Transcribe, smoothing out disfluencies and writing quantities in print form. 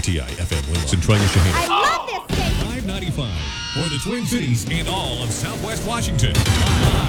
KTI FM Lima, Centralia, Shahina. I love this station. 595 for the Twin Cities and all of Southwest Washington.